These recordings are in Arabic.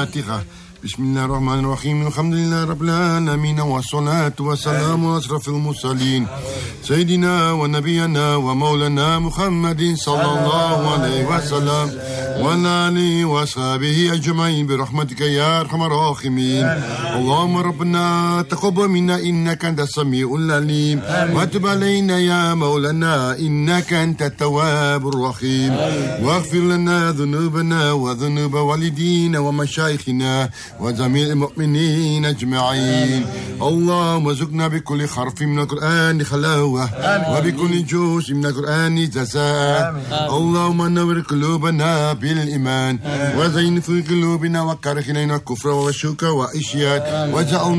الفاتحة. بسم الله الرحمن الرحيم. الحمد لله رب العالمين، والصلاة والسلام على أشرف المرسلين سيدنا ونبينا ومولانا محمد صلى الله عليه وسلم وعلى آله وأصحابه أجمعين برحمتك يا أرحم الراحمين. اللهم ربنا تقبل منا إنك أنت السميع العليم، وتب علينا يا مولانا إنك أنت التواب الرحيم، واغفر لنا ذنوبنا وذنوب والدينا ومشايخنا وجميع المؤمنين أجمعين. اللهم ارزقنا بكل حرف من القرآن حلاوة، وبكل جزء من القرآن جزاء. اللهم نور قلوبنا بالإيمان، وزين في قلوبنا وكره إلينا الكفر والشرك والعصيان،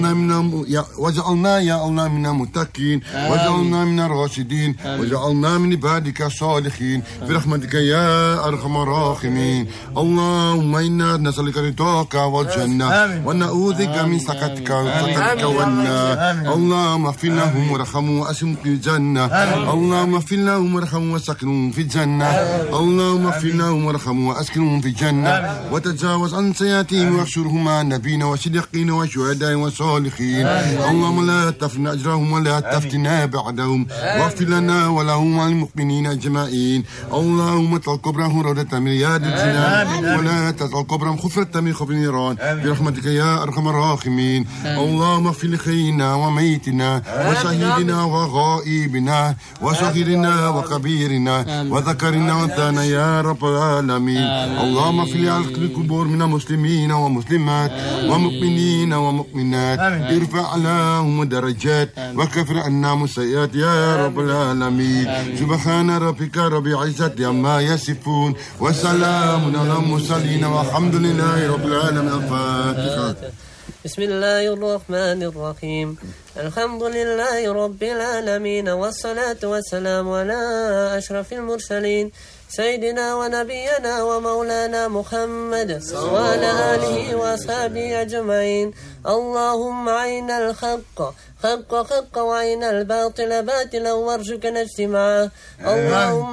وجعلنا يا الله من المتقين، وجعلنا من الراشدين، وجعلنا من عبادك الصالحين برحمتك يا أرحم الراحمين. اللهم إنا نسألك رضاك والجنة، ونعوذ بك من سخطك والنار. اللهم اغفر لهم وارحمهم واسكنهم في الجنة. اللهم اغفر لهم وارحمهم واسكنهم في الجنة. اللهم اغفر لهم وارحمهم واسكنهم في الجنة، وتجاوز عن سيئاتهم واحشرهم مع النبيين والصديقين والشهداء والصالحين. اللهم لا تفتنا أجرهم ولا تفتنا بعدهم، واغفر لنا ولهم والمؤمنين أجمعين. اللهم اجعل قبرهم روضة من رياض الجنان، ولا تجعل قبرهم حفرة من حفر النيران برحمتك يا أرحم الراحمين. اللهم اغفر لحينا وميتنا وشهيدنا وغائبنا وصغيرنا وكبيرنا وذكرنا وانثانا يا رب العالمين. اللهم اغفر لأهل القبور من المسلمين ومسلمات ومؤمنين ومؤمنات، ارفع لهم درجات وكفر عنا السيئات يا رب العالمين. سبحان ربك رب العزة عما يصفون، وسلام على المرسلين، والحمد لله رب العالمين. الفاتحة. بسم الله الرحمن الرحيم. الحمد لله رب العالمين، والصلاة والسلام على أشرف المرسلين سيدنا ونبينا ومولانا محمد وعلى آله وأصحابه أجمعين. اللهم عين الحق حق حق وعين الباطل باطلا، وارزقنا اجتماعه. اللهم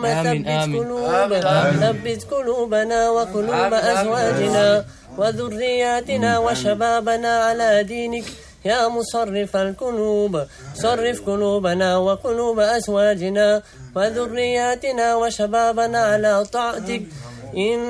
ثبت قلوبنا وقلوب أزواجنا وذرياتنا وشبابنا على دينك يا مصرف القلوب. صرف قلوبنا وقلوب أزواجنا وذرياتنا وشبابنا على طاعتك.